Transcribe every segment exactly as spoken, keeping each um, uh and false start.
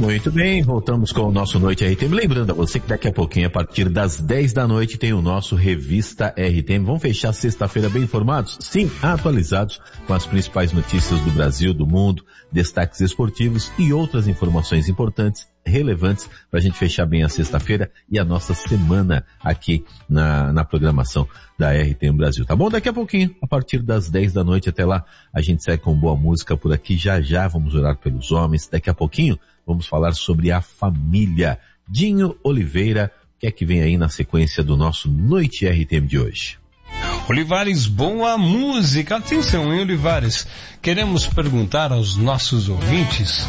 Muito bem, voltamos com o nosso Noite R T M. Lembrando a você que daqui a pouquinho, a partir das dez da noite, tem o nosso Revista R T M. Vamos fechar sexta-feira bem informados? Sim, atualizados com as principais notícias do Brasil, do mundo, destaques esportivos e outras informações importantes, relevantes, para a gente fechar bem a sexta-feira e a nossa semana aqui na, na programação da R T M Brasil. Tá bom? Daqui a pouquinho, a partir das dez da noite até lá, a gente segue com boa música por aqui. Já já vamos orar pelos homens. Daqui a pouquinho, vamos falar sobre a família. Dinho Oliveira, o que é que vem aí na sequência do nosso Noite R T M de hoje? Olivares, boa música. Atenção, hein, Olivares? Queremos perguntar aos nossos ouvintes.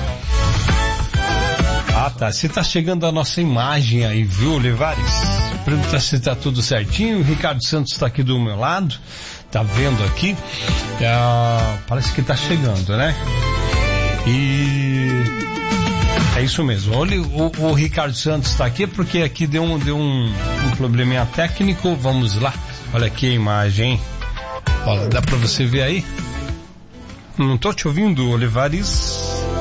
Ah, tá. Se tá chegando a nossa imagem aí, viu, Olivares? Pergunta se tá tudo certinho. O Ricardo Santos está aqui do meu lado. Tá vendo aqui? Ah, parece que tá chegando, né? E... é isso mesmo. Olha, o, o Ricardo Santos está aqui porque aqui deu um, deu um, um probleminha técnico. Vamos lá. Olha aqui a imagem, hein? Olha, dá pra você ver aí? Não tô te ouvindo, Olivares.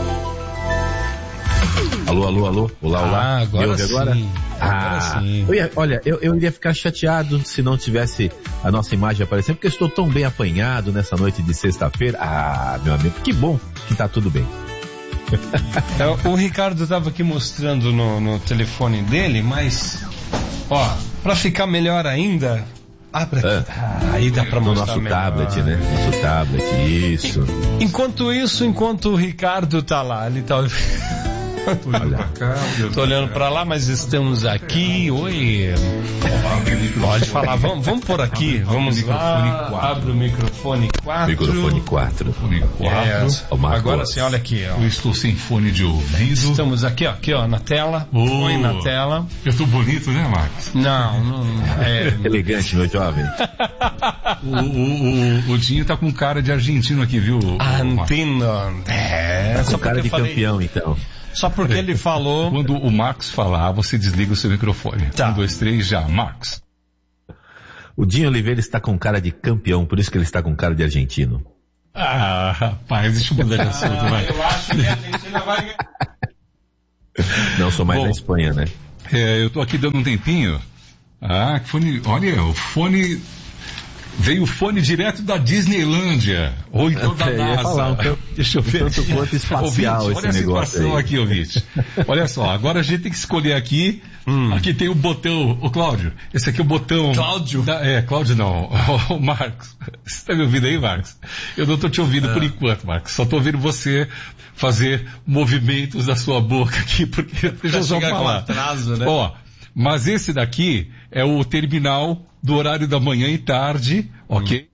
Alô, alô, alô. Olá, olá. Ah, agora sim. Agora? Agora ah, sim. Eu ia, olha, eu, eu iria ficar chateado se não tivesse a nossa imagem aparecendo, porque eu estou tão bem apanhado nessa noite de sexta-feira. Ah, meu amigo, que bom que tá tudo bem. O Ricardo estava aqui mostrando no, no telefone dele, mas, ó, pra ficar melhor ainda, abre aqui. Ah, aí dá pra mostrar no nosso melhor. tablet, né? Nosso tablet, isso. Enquanto isso, enquanto o Ricardo tá lá, ele tá... Tô olhando pra cá, tô olhando pra lá, mas estamos aqui. Oi. Pode falar, vamos, vamos por aqui. Vamos lá. Abre o microfone quatro. Microfone quatro. É, agora sim, olha aqui, ó. Eu estou sem fone de ouvido. Estamos aqui, ó, aqui, ó, na tela. Oh, Põe na tela. Eu tô bonito, né, Marcos? Não, não. É... elegante, meu jovem. o, o, o, o Dinho tá com cara de argentino aqui, viu? Argentino. É, tá com cara de falei... campeão, então. Só porque ele falou... Quando o Marcos falar, você desliga o seu microfone. Tá. Um, dois, três, já. Marcos. O Dinho Oliveira está com cara de campeão, por isso que ele está com cara de argentino. Ah, rapaz, deixa eu mudar de assunto, ah, vai. Eu acho que a Argentina vai ganhar. Não, sou mais Bom, na Espanha, né? É, eu tô aqui dando um tempinho. Ah, que fone... Olha, o fone... Veio o fone direto da Disneylândia. Ou então da NASA. Falar, um tanto, Deixa eu ver. Tanto quanto espacial ouvinte, esse negócio. Olha a situação aí. aqui, ouvinte. Olha só, agora a gente tem que escolher aqui. Hum. Aqui tem o botão. Ô, Cláudio, esse aqui é o botão. Cláudio? Da, é, Cláudio não. O Marcos. Você tá me ouvindo aí, Marcos? Eu não tô te ouvindo é. por enquanto, Marcos. Só tô ouvindo você fazer movimentos da sua boca aqui, porque deixa eu só falar. Com atraso, né? Ó, mas esse daqui é o terminal do horário da manhã e tarde, ok?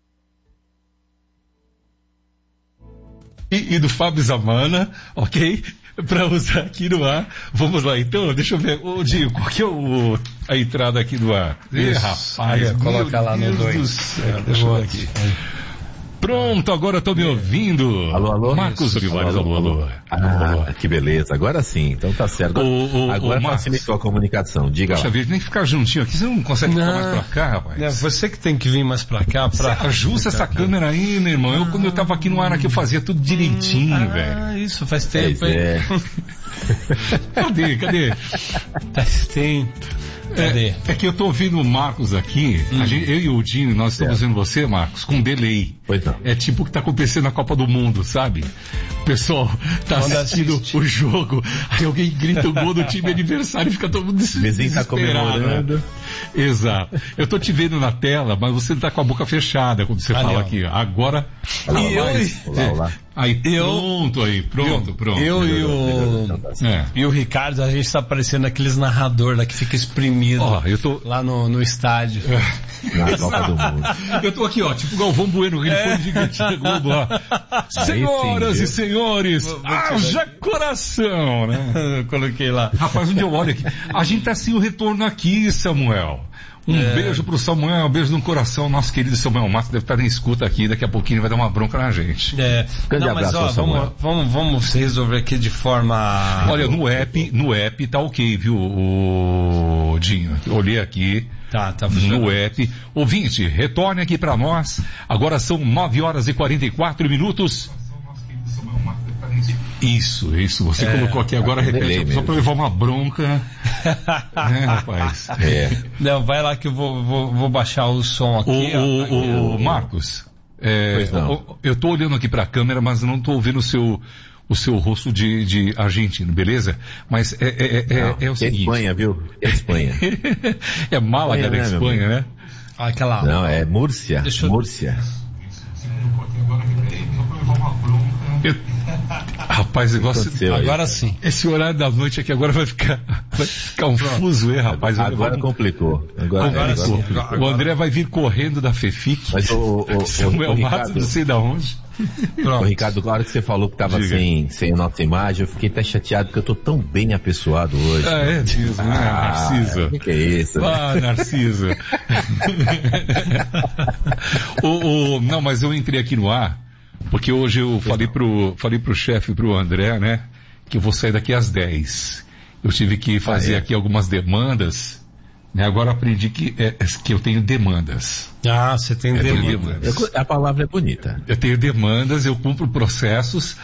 Hum. E, e do Fábio Zamana, ok? Para usar aqui no ar. Vamos lá, então, deixa eu ver. Ô, Dinho, qual que é o, a entrada aqui do ar? Ih, rapaz, coloca lá no dois. Deixa eu ver aqui. Pronto, agora estou me ouvindo. Alô, alô? Marcos Olivares, alô, alô. alô. Ah, alô. Que beleza, agora sim, então tá certo. Agora, o, o, agora o facilitou a comunicação, diga Poxa lá. vida, tem que ficar juntinho aqui, você não consegue não, ficar mais pra cá, rapaz? É você que tem que vir mais pra cá. Pra... Ajusta essa câmera aí, meu irmão. Eu, ah, quando eu tava aqui no ar aqui, eu fazia tudo direitinho, ah, velho. Ah, isso, faz tempo, hein? É. Cadê, cadê? Faz tempo. Cadê? É, é que eu tô ouvindo o Marcos aqui, hum. a gente, eu e o Dinho, nós estamos vendo você, Marcos, com delay. Pois não. É tipo o que tá acontecendo na Copa do Mundo, sabe? O pessoal tá Quando assistindo assiste. o jogo, aí alguém grita o gol do time adversário e fica todo mundo desesperado. O vizinho tá comemorando. Exato. Eu tô te vendo na tela, mas você tá com a boca fechada quando você ah, fala não. aqui. Agora... Olá, e olá, eu... olá, olá. Aí, eu, pronto aí, pronto, pronto. Eu e o, é. e o Ricardo, a gente tá parecendo aqueles narrador lá que fica exprimido ó, eu tô... lá no, no estádio. Na Copa do Mundo. Eu tô aqui, ó, tipo Galvão Bueno, aquele é. fone gigante da Globo lá. Senhoras sim, e senhores, vou, vou haja coração, né? Eu coloquei lá. Rapaz, onde eu olho aqui, a gente tá sem o retorno aqui, Samuel. Um é. beijo pro Samuel, um beijo no coração. Nosso querido Samuel Matos deve estar em escuta aqui. Daqui a pouquinho vai dar uma bronca na gente. É. Grande Não, abraço, mas ó, vamos, vamos, vamos resolver aqui de forma... Olha, no app, no app tá ok, viu, o Dinho? Olhei aqui. Tá, tá no app. Ouvinte, retorne aqui pra nós. Agora são nove horas e quarenta e quatro minutos. Nosso querido Samuel Matos deve estar em escuta. Isso, isso. Você é, colocou aqui agora, repete, só para levar uma bronca. É, rapaz. É. Não, vai lá que eu vou, vou, vou baixar o som aqui. O, o, aqui, o, o Marcos, é, eu, eu tô olhando aqui para a câmera, mas não tô ouvindo o seu, o seu rosto de, de argentino, beleza? Mas é, é, é, não, é o seguinte. É Espanha, viu? É Espanha. É Málaga da Espanha, né? Aquela... Não, é Múrcia. Deixa eu... Múrcia. Eu... Rapaz, negócio... agora aí, sim. Esse horário da noite aqui agora vai ficar, vai ficar um fuso, hein, rapaz? Agora vamos... complicou. Agora, agora, agora sim. complicou. Agora... O André vai vir correndo da FEFIC. Mas o, o, Samuel o, o Matos, Ricardo... não sei da onde. Ô, Ricardo, claro que você falou que estava sem, sem a nossa imagem, eu fiquei até chateado porque eu tô tão bem apessoado hoje. Ah, é mesmo, né, ah, Narciso? O que, que é isso? Ah, né? Narciso. o, o, não, mas eu entrei aqui no ar, porque hoje eu falei pro, falei pro chefe, pro André, né, que eu vou sair daqui às dez. Eu tive que fazer ah, é. aqui algumas demandas. Agora aprendi que, é, que eu tenho demandas. Ah, você tem eu demandas. Tenho demandas. Eu, a palavra é bonita. Eu tenho demandas, eu cumpro processos.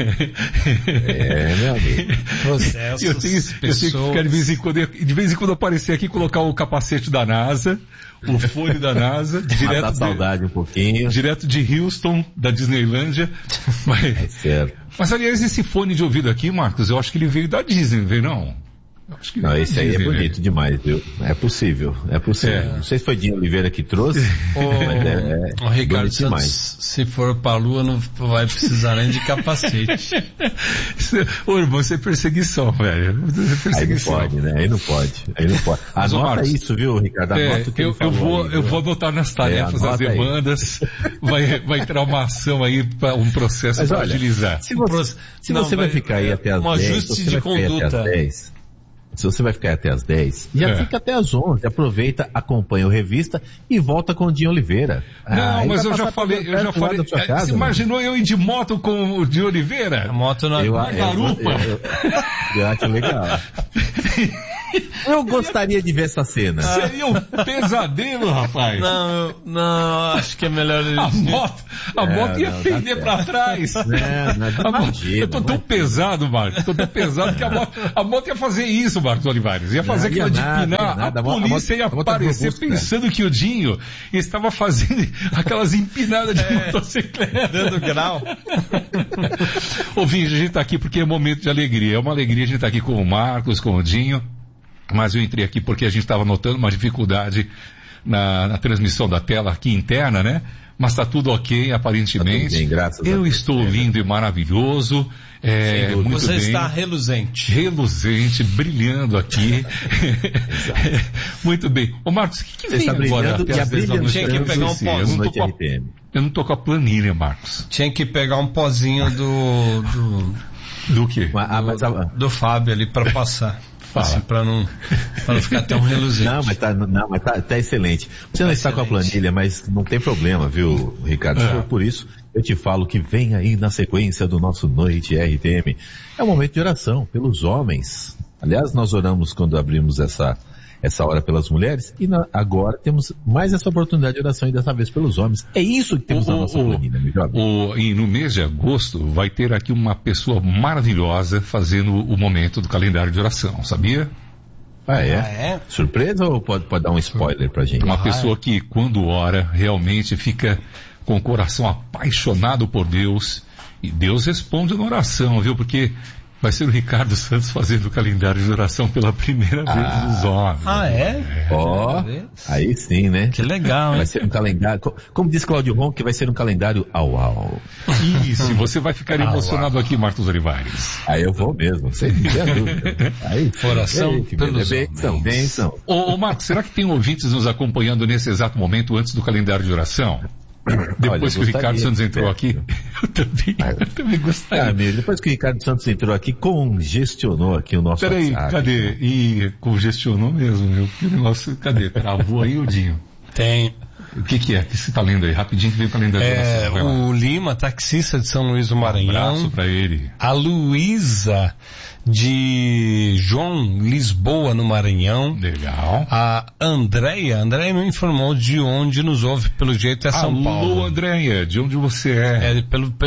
É, meu amigo. Processos, eu tenho, eu tenho que ficar de vez em quando, de vez em quando aparecer aqui, colocar o capacete da NASA, o fone da NASA, direto Matar de, saudade um pouquinho. Direto de Houston, da Disneylândia. Mas, é certo. Mas aliás, esse fone de ouvido aqui, Marcos, eu acho que ele veio da Disney, não veio não? Acho que não, esse aí é bonito, né? Demais, viu? É possível, é possível. É. Não sei se foi Dinho Oliveira que trouxe, o, mas é, é o Ricardo Santos, se for pra Lua, não vai precisar nem de capacete. Ô, irmão, isso é perseguição, velho. É perseguição. Aí não pode, né? Aí não pode. Aí não pode. Mas, Anota Marcos, isso, viu, Ricardo? Anota é, o que eu, ele falou eu vou, aí, eu vou anotar nas tarefas é, as demandas. Vai, vai entrar uma ação aí para um processo para agilizar. Se você, se não, você vai, vai ficar aí até as um dez, ajuste de conduta. Se você vai ficar até as dez, já é. fica até as onze, aproveita, acompanha o Revista e volta com o Dinho Oliveira. Não, ah, mas eu já falei, eu já falei, é, casa, você imaginou eu ir de moto com o Dinho Oliveira? A moto na, eu, na garupa. Eu, eu, eu, eu acho legal. Eu gostaria de ver essa cena. Seria um pesadelo, rapaz. Não, não, acho que é melhor... A moto, a é, moto ia não, pender pra trás. Não, não, a imagina, eu tô tão imagina. pesado, Marcos, tô tão pesado que a moto, a moto ia fazer isso, Marcos Olivares. Ia fazer aquilo de empinar, a polícia ia aparecer pensando que o Dinho estava fazendo aquelas empinadas de é, motocicleta. Dando grau. Ouvinte, a gente tá aqui porque é um momento de alegria. É uma alegria a gente tá aqui com o Marcos, com o Dinho. Mas eu entrei aqui porque a gente estava notando uma dificuldade na, na transmissão da tela aqui interna, né? Mas está tudo ok, aparentemente. Tá tudo bem, graças eu a Deus. Estou lindo e maravilhoso. É, muito Você bem. está reluzente. Reluzente, brilhando aqui. Muito bem. Ô Marcos, o que, que vem agora até às dez da noite? Tinha que pegar um pozinho. Eu não tô com a planilha, Marcos. Tinha que pegar um pozinho do... Do, do quê? Do, mas, do, do Fábio ali para passar. Assim, para não, pra não ficar tão reluzente. Não, mas tá, não, mas tá, tá excelente. Você não tá está excelente. Com a planilha, mas não tem problema, viu, Ricardo? É. Por isso, eu te falo que vem aí na sequência do nosso Noite R T M. É um momento de oração pelos homens. Aliás, nós oramos quando abrimos essa, essa hora pelas mulheres e na, agora temos mais essa oportunidade de oração e dessa vez pelos homens. É isso que temos o, na nossa o, planilha, meu jovem. O, e no mês de agosto vai ter aqui uma pessoa maravilhosa fazendo o momento do calendário de oração, sabia? Ah, é? Ah, é? Surpresa ou pode, pode dar um spoiler pra gente? Uma ah, pessoa é. que quando ora realmente fica com o coração apaixonado por Deus e Deus responde na oração, viu? Porque vai ser o Ricardo Santos fazendo o calendário de oração pela primeira ah. vez nos homens. Ah, é? Ó, oh, aí sim, né? Que legal, hein? Vai ser um calendário, como diz Cláudio Ron, que vai ser um calendário au au. Isso, você vai ficar emocionado aqui, Marcos Olivares. Aí eu vou mesmo, sem dúvida. Aí, oração pelos bênção, bênção. Ô, ô Marcos, será que tem ouvintes nos acompanhando nesse exato momento antes do calendário de oração? Depois Olha, que o Ricardo Santos entrou aqui, eu também, eu também gostaria. Ah, amigo, depois que o Ricardo Santos entrou aqui, congestionou aqui o nosso Peraí, WhatsApp. Cadê? E congestionou mesmo, meu. Que negócio, cadê? Travou aí, Odinho? Tem. O que que é que você tá lendo aí? Rapidinho que veio o calendário. É, o Lima, taxista de São Luís do Maranhão. Um abraço pra ele. A Luísa de João Lisboa, no Maranhão. Legal. A Andréia, Andréia não informou de onde nos ouve, pelo jeito é São Alô, Paulo. Alô, Andréia, de onde você é? É, pelo, pelo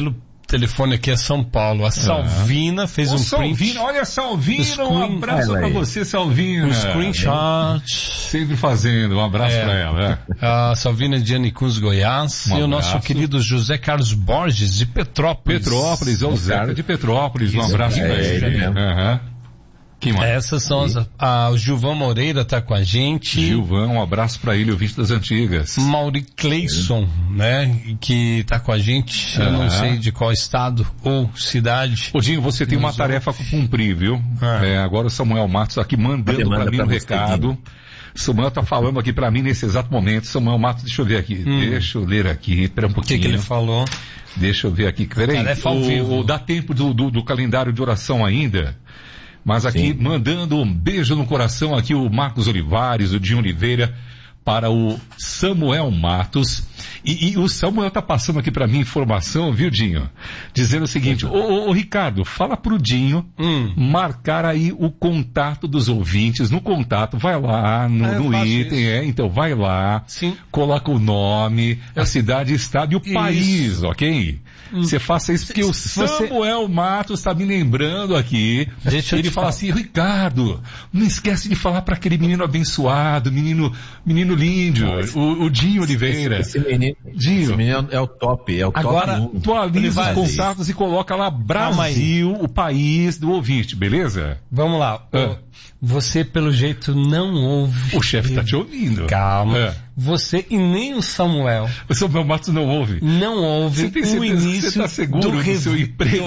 telefone aqui é São Paulo. A Salvina ah. fez Ô, um Salvina, print. Olha, Salvina, screen... um abraço pra você, Salvina. Um screenshot. Sempre fazendo, um abraço é. pra ela. É. A Salvina de Anicus, Goiás. Um e o nosso querido José Carlos Borges, de Petrópolis. Petrópolis, é o Zeca de Petrópolis. Um abraço pra ele. ele uhum. Essas são as... Ah, o Gilvan Moreira tá com a gente. Gilvan, um abraço pra ele, ouvinte das antigas. Mauri Cleison, né? Que tá com a gente. Eu não sei de qual estado ou cidade. Ô Dinho, você tem uma tarefa pra cumprir, viu? Ah. É, agora o Samuel Matos tá aqui mandando pra mim um recado. Samuel tá falando aqui pra mim nesse exato momento. Samuel Matos, deixa eu ver aqui. Hum. Deixa eu ler aqui. Espera um pouquinho. O que, que ele falou? Deixa eu ver aqui. Peraí. O, o, dá tempo do, do, do calendário de oração ainda? Mas aqui, Sim. mandando um beijo no coração aqui o Marcos Olivares, o Dinho Oliveira, para o Samuel Matos. E, e o Samuel tá passando aqui para mim informação, viu, Dinho? Dizendo o seguinte, ô, ô, ô Ricardo, fala pro Dinho hum. marcar aí o contato dos ouvintes. No contato, vai lá no, ah, no item, é, então vai lá, Sim. coloca o nome, a cidade, estado e o isso. país, ok? Você hum. faça isso porque o Samuel você... Matos está me lembrando aqui. Deixa ele fala assim, Ricardo, não esquece de falar para aquele menino abençoado, menino, menino lindo, o, o Dinho Oliveira. Esse, esse menino, Dinho. Esse menino é o top, é o Agora, top. Agora, atualiza os contatos e coloca lá Brasil, o país do ouvinte, beleza? Vamos lá. Ah. Você, pelo jeito, não ouve. O chefe está te ouvindo. Calma. É. Você e nem o Samuel. O Samuel Matos não ouve. Não ouve você tem o início você tá seguro do, do seu emprego?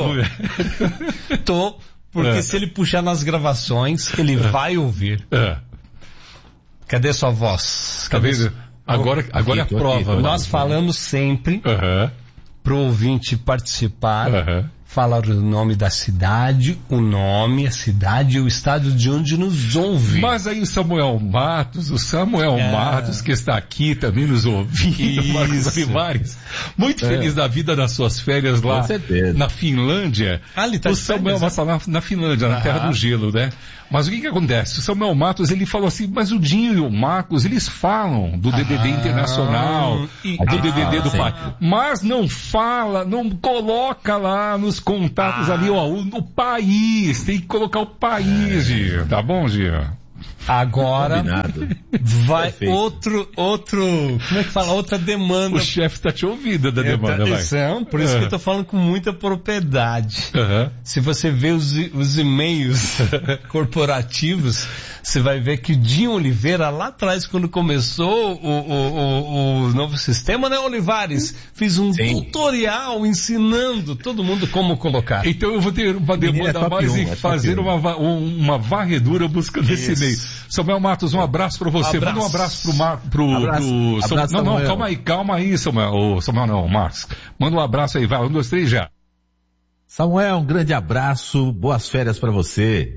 Tô. Tô, porque é. se ele puxar nas gravações, ele é. vai ouvir. É. Cadê sua voz? Cadê tá vendo? Agora, agora é a prova. Aqui, nós falamos sempre uh-huh. pro ouvinte participar. Uh-huh. Falar o nome da cidade, o nome, a cidade e o estado de onde nos ouve. Mas aí o Samuel Matos, o Samuel é. Matos que está aqui também nos ouvindo, Marcos Olivares, muito é. feliz da vida das suas férias lá na Finlândia. Ah, ele tá o Samuel Matos está na, na Finlândia, na ah. terra do gelo, né? Mas o que que acontece? O Samuel Matos, ele falou assim, mas o Dinho e o Marcos, eles falam do D D D ah, internacional, e, do ah, D D D do sim. pai, mas não fala, não coloca lá nos contatos ah. ali, ó, o, o país, tem que colocar o país, é. Gio. Tá bom, Gio? Agora Combinado. vai Perfeito. outro, outro, como é que fala? Outra demanda. O chefe tá te ouvindo da demanda, vai. Atenção, por isso uhum. que eu tô falando com muita propriedade. Uhum. Se você vê os, os e-mails corporativos, você vai ver que o Dinho Oliveira, lá atrás, quando começou o, o, o, o novo sistema, né, Olivares? Fiz um Sim. tutorial ensinando todo mundo como colocar. Então eu vou ter uma demanda é mais um, em é fazer uma, uma varredura buscando Isso. esse e-mail. Samuel Matos, um abraço pra você. Abraço. Manda um abraço pro Mar... Pro, abraço. pro Sam... abraço, não, não, calma aí, calma aí, Samuel. Oh, Samuel não, Marcos. Manda um abraço aí, vai, um, dois, três, já. Samuel, um grande abraço, boas férias pra você.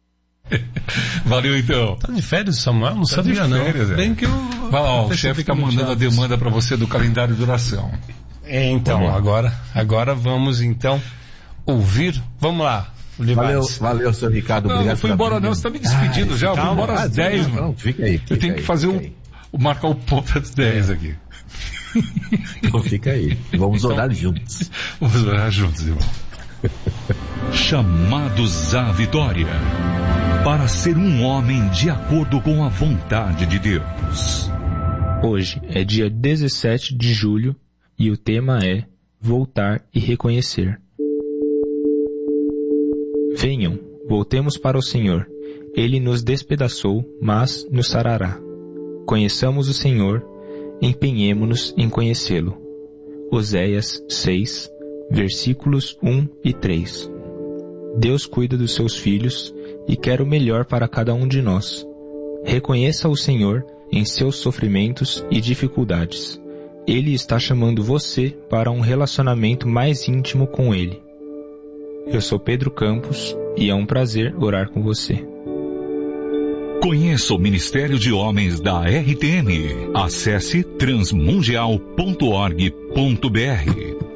Valeu então. Tá de férias, Samuel? Não tá sabia de férias, não. É. Bem que eu... Vai lá, ó, o chefe fica mandando a demanda pra você do calendário de oração. É, então, agora, agora vamos então ouvir, vamos lá. Valeu, valeu, seu Ricardo. Não, obrigado. Não foi embora não, você está me despedindo ah, já, eu fui embora às dez, mano. Não, fica aí. Fica eu tenho aí, que fazer o, o, marcar o ponto às dez é. aqui. Então fica aí, vamos então, orar juntos. Vamos orar juntos, irmão. Chamados à vitória, para ser um homem de acordo com a vontade de Deus. Hoje é dia dezessete de julho e o tema é voltar e reconhecer. Venham, voltemos para o Senhor. Ele nos despedaçou, mas nos sarará. Conheçamos o Senhor, empenhemo-nos em conhecê-lo. Oséias seis, versículos um e três. Deus cuida dos seus filhos e quer o melhor para cada um de nós. Reconheça o Senhor em seus sofrimentos e dificuldades. Ele está chamando você para um relacionamento mais íntimo com Ele. Eu sou Pedro Campos e é um prazer orar com você. Conheça o Ministério de Homens da R T M. Acesse transmundial ponto org ponto br.